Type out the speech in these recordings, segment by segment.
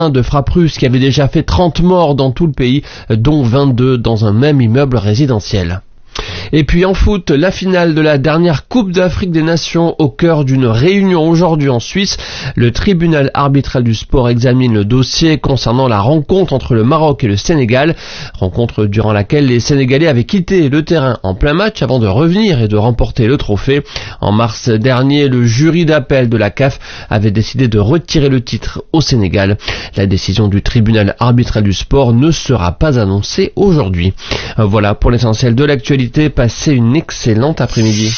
de frappe russe qui avait déjà fait 30 morts dans tout le pays, dont 22 dans un même immeuble résidentiel. Et puis en foot, la finale de la dernière Coupe d'Afrique des Nations au cœur d'une réunion aujourd'hui en Suisse. Le tribunal arbitral du sport examine le dossier concernant la rencontre entre le Maroc et le Sénégal. Rencontre durant laquelle les Sénégalais avaient quitté le terrain en plein match avant de revenir et de remporter le trophée. En mars dernier, le jury d'appel de la CAF avait décidé de retirer le titre au Sénégal. La décision du tribunal arbitral du sport ne sera pas annoncée aujourd'hui. Voilà pour l'essentiel de l'actualité. Passez une excellente après-midi.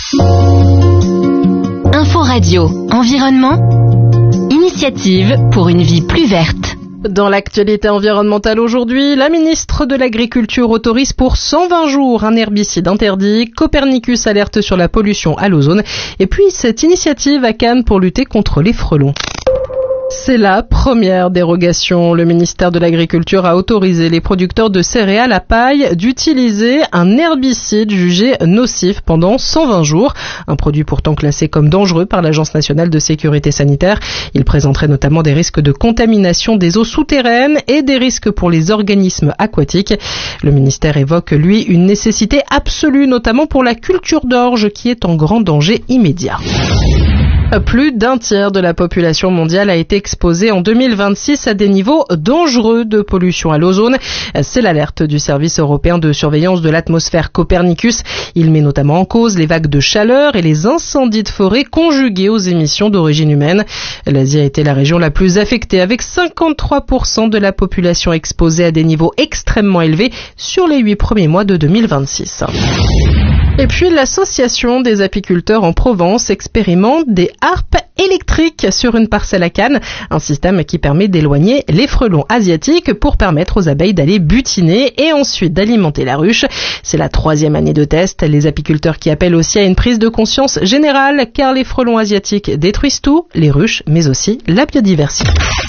Info Radio, environnement, initiative pour une vie plus verte. Dans l'actualité environnementale aujourd'hui, la ministre de l'Agriculture autorise pour 120 jours un herbicide interdit. Copernicus alerte sur la pollution à l'ozone. Et puis cette initiative à Cannes pour lutter contre les frelons. C'est la première dérogation. Le ministère de l'Agriculture a autorisé les producteurs de céréales à paille d'utiliser un herbicide jugé nocif pendant 120 jours. Un produit pourtant classé comme dangereux par l'Agence nationale de sécurité sanitaire. Il présenterait notamment des risques de contamination des eaux souterraines et des risques pour les organismes aquatiques. Le ministère évoque, lui, une nécessité absolue, notamment pour la culture d'orge qui est en grand danger immédiat. Plus d'un tiers de la population mondiale a été exposée en 2026 à des niveaux dangereux de pollution à l'ozone. C'est l'alerte du service européen de surveillance de l'atmosphère Copernicus. Il met notamment en cause les vagues de chaleur et les incendies de forêt conjugués aux émissions d'origine humaine. L'Asie a été la région la plus affectée avec 53% de la population exposée à des niveaux extrêmement élevés sur les 8 premiers mois de 2026. Et puis l'association des apiculteurs en Provence expérimente des harpes électriques sur une parcelle à Cannes, un système qui permet d'éloigner les frelons asiatiques pour permettre aux abeilles d'aller butiner et ensuite d'alimenter la ruche. C'est la 3e année de test. Les apiculteurs qui appellent aussi à une prise de conscience générale car les frelons asiatiques détruisent tout, les ruches mais aussi la biodiversité.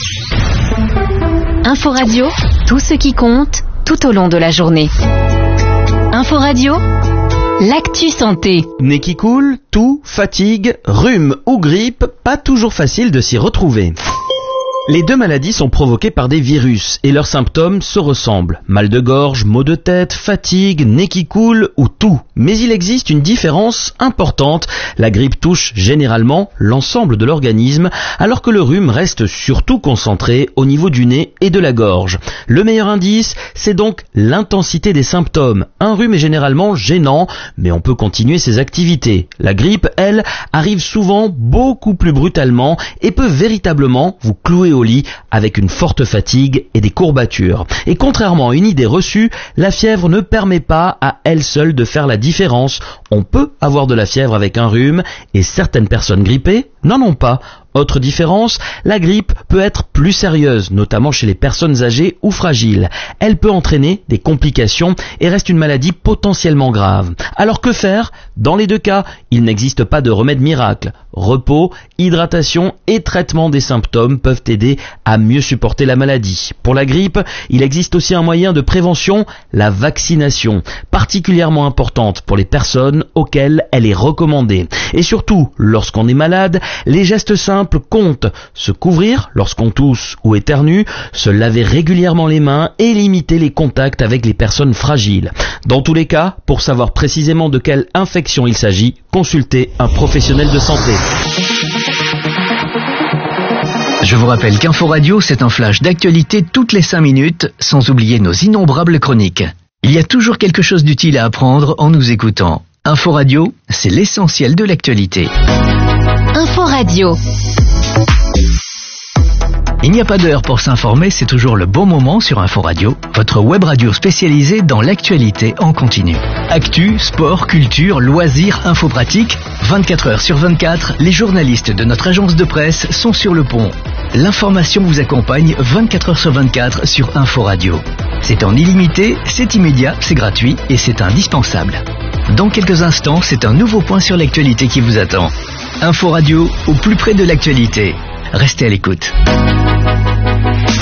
Info Radio, tout ce qui compte tout au long de la journée. Info Radio, l'actu santé. Nez qui coule, toux, fatigue, rhume ou grippe, pas toujours facile de s'y retrouver. Les deux maladies sont provoquées par des virus et leurs symptômes se ressemblent. Mal de gorge, maux de tête, fatigue, nez qui coule ou toux. Mais il existe une différence importante. La grippe touche généralement l'ensemble de l'organisme, alors que le rhume reste surtout concentré au niveau du nez et de la gorge. Le meilleur indice, c'est donc l'intensité des symptômes. Un rhume est généralement gênant, mais on peut continuer ses activités. La grippe, elle, arrive souvent beaucoup plus brutalement et peut véritablement vous clouer au lit avec une forte fatigue et des courbatures. Et contrairement à une idée reçue, la fièvre ne permet pas à elle seule de faire la différence. On peut avoir de la fièvre avec un rhume et certaines personnes grippées n'en ont pas. Autre différence, la grippe peut être plus sérieuse, notamment chez les personnes âgées ou fragiles. Elle peut entraîner des complications et reste une maladie potentiellement grave. Alors que faire ? Dans les deux cas, il n'existe pas de remède miracle. Repos, hydratation et traitement des symptômes peuvent aider à mieux supporter la maladie. Pour la grippe, il existe aussi un moyen de prévention, la vaccination, particulièrement importante pour les personnes auxquelles elle est recommandée. Et surtout, lorsqu'on est malade, les gestes simples comptent. Se couvrir lorsqu'on tousse ou éternue, se laver régulièrement les mains et limiter les contacts avec les personnes fragiles. Dans tous les cas, pour savoir précisément de quelle infection il s'agit, consultez un professionnel de santé. Je vous rappelle qu'Info Radio, c'est un flash d'actualité toutes les 5 minutes, sans oublier nos innombrables chroniques. Il y a toujours quelque chose d'utile à apprendre en nous écoutant. Info Radio, c'est l'essentiel de l'actualité. Info Radio. Il n'y a pas d'heure pour s'informer, c'est toujours le bon moment sur Info Radio, votre web radio spécialisée dans l'actualité en continu. Actu, sport, culture, loisirs, info pratique, 24 heures sur 24, les journalistes de notre agence de presse sont sur le pont. L'information vous accompagne 24 heures sur 24 sur Info Radio. C'est en illimité, c'est immédiat, c'est gratuit et c'est indispensable. Dans quelques instants, c'est un nouveau point sur l'actualité qui vous attend. Info Radio, au plus près de l'actualité. Restez à l'écoute.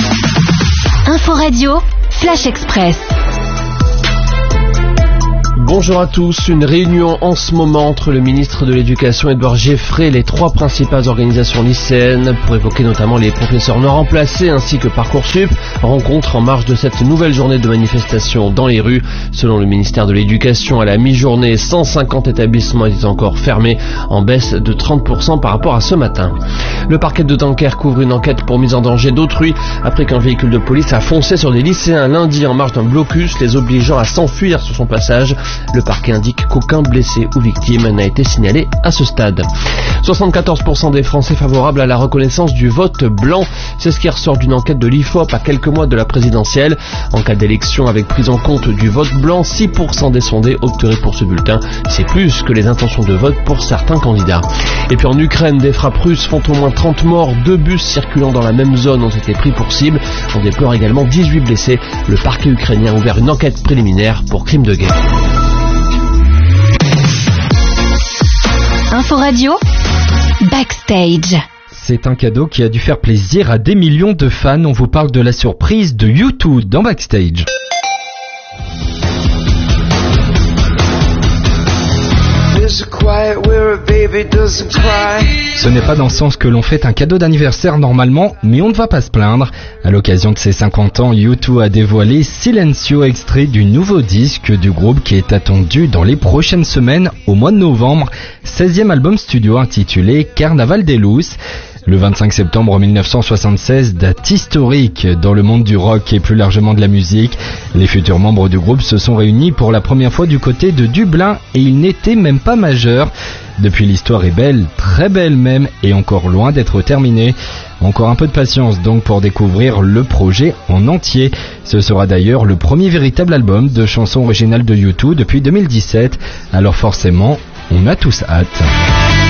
Info Radio, Flash Express. Bonjour à tous. Une réunion en ce moment entre le ministre de l'Éducation Édouard Geffray et les 3 principales organisations lycéennes pour évoquer notamment les professeurs non remplacés ainsi que Parcoursup. Rencontre en marge de cette nouvelle journée de manifestation dans les rues. Selon le ministère de l'Éducation, à la mi-journée, 150 établissements étaient encore fermés, en baisse de 30% par rapport à ce matin. Le parquet de Dunkerque couvre une enquête pour mise en danger d'autrui après qu'un véhicule de police a foncé sur des lycéens lundi en marge d'un blocus, les obligeant à s'enfuir sur son passage. Le parquet indique qu'aucun blessé ou victime n'a été signalé à ce stade. 74% des Français favorables à la reconnaissance du vote blanc. C'est ce qui ressort d'une enquête de l'IFOP à quelques mois de la présidentielle. En cas d'élection avec prise en compte du vote blanc, 6% des sondés opteraient pour ce bulletin. C'est plus que les intentions de vote pour certains candidats. Et puis en Ukraine, des frappes russes font au moins 30 morts. 2 bus circulant dans la même zone ont été pris pour cible. On déplore également 18 blessés. Le parquet ukrainien a ouvert une enquête préliminaire pour crime de guerre. Info Radio, Backstage. C'est un cadeau qui a dû faire plaisir à des millions de fans. On vous parle de la surprise de U2 dans Backstage. Ce n'est pas dans le sens que l'on fait un cadeau d'anniversaire normalement, mais on ne va pas se plaindre. À l'occasion de ses 50 ans, U2 a dévoilé Silencio, extrait du nouveau disque du groupe qui est attendu dans les prochaines semaines au mois de novembre. 16e album studio intitulé Carnaval des Luz. Le 25 septembre 1976, date historique dans le monde du rock et plus largement de la musique. Les futurs membres du groupe se sont réunis pour la première fois du côté de Dublin et ils n'étaient même pas majeurs. Depuis, l'histoire est belle, très belle même, et encore loin d'être terminée. Encore un peu de patience donc pour découvrir le projet en entier. Ce sera d'ailleurs le premier véritable album de chansons originales de U2 depuis 2017. Alors forcément, on a tous hâte.